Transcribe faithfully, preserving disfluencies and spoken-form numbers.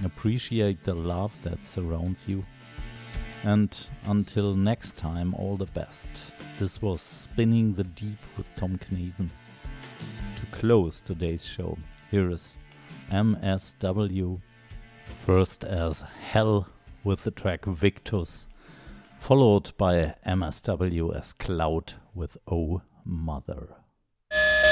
appreciate the love that surrounds you. And until next time, all the best. This was Spinning the Deep with Tom Kneesen. To close today's show, here is M S W, first as Hell with the track Victus, followed by M S W as Cloud with Oh Mother.